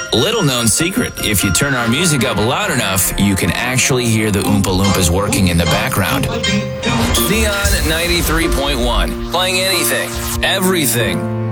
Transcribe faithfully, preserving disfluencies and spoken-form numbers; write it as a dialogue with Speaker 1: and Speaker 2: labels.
Speaker 1: Little known secret, if you turn our music up loud enough, you can actually hear the Oompa Loompas working in the background. Neon ninety-three point one, playing anything, everything.